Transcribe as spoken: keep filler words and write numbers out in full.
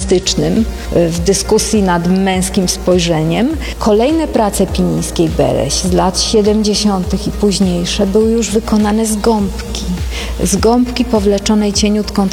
feministycznym, w dyskusji nad męskim spojrzeniem. Kolejne prace Pinińskiej-Bereś z lat siedemdziesiątych i późniejsze były już wykonane z gąbki. Z gąbki powleczonej cieniutką